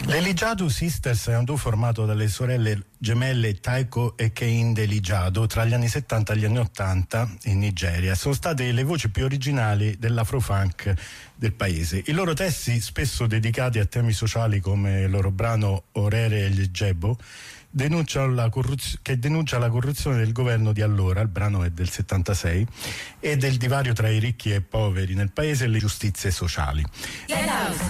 Le Lijadu Sisters è un duo formato dalle sorelle gemelle Taiko e Kehinde Lijadu tra gli anni 70 e gli anni 80 in Nigeria. Sono state le voci più originali dell'afrofunk del paese. I loro testi, spesso dedicati a temi sociali come il loro brano Orere e gli Jebo, denuncia la corruzione del governo di allora, il brano è del 76, e del divario tra i ricchi e i poveri nel paese e le giustizie sociali. Get out.